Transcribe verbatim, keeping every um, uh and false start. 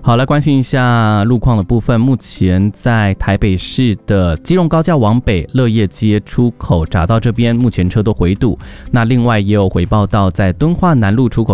好，来关心一下路况的部分。目前在台北市的基隆高架往北乐业街出口匝道这边，目前车都回堵。那另外也有回报到在敦化南路出口